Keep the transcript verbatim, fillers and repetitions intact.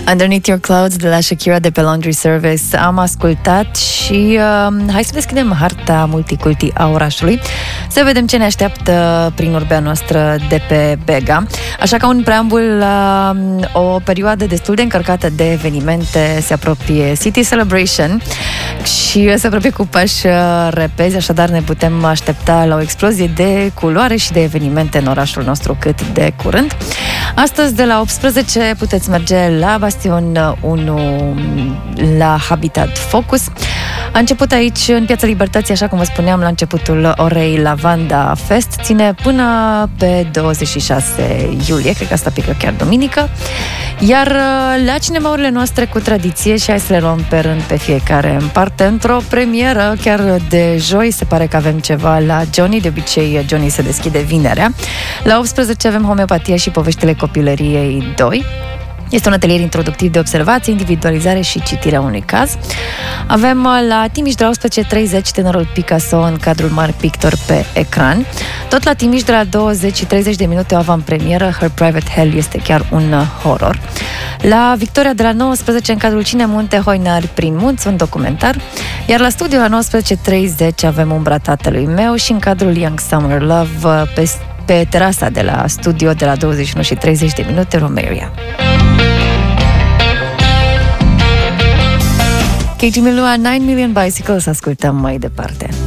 Underneath Your Clouds de la Shakira de pe Laundry Service am ascultat și uh, hai să deschidem harta multiculti a orașului, să vedem ce ne așteaptă prin urbea noastră de pe Bega. Așa că un preambul la uh, o perioadă destul de încărcată de evenimente, se apropie City Celebration și se apropie cu pași repezi, așadar ne putem aștepta la o explozie de culoare și de evenimente în orașul nostru cât de curând. Astăzi de la optsprezece puteți merge la Bastion unu, la Habitat Focus. A început aici, în Piața Libertății, așa cum vă spuneam, la începutul orei Lavanda Fest. Ține până pe douăzeci și șase iulie, cred că asta pică chiar duminică. Iar la cinemaurile noastre cu tradiție, și hai să le luăm pe rând pe fiecare în parte, într-o premieră, chiar de joi, se pare că avem ceva la Johnny. De obicei, Johnny se deschide vinerea. La optsprezece avem Homeopatia și Poveștile copilăriei doi. Este un atelier introductiv de observație, individualizare și citirea unui caz. Avem la Timiș de la optsprezece treizeci Tenorul Picasso în cadrul Mari Pictor pe ecran. Tot la Timiș de la douăzeci și treizeci de minute o avantpremieră, Her Private Hell este chiar un horror. La Victoria de la nouăsprezece în cadrul Cinemunte Hoinari prin Munți, un documentar. Iar la studio la nouăsprezece treizeci avem Umbra tatălui meu și în cadrul Young Summer Love pe, pe terasa de la studio de la douăzeci și unu și treizeci de minute Romeria. Katie Melua, nine million Bicycles, ascultăm mai departe.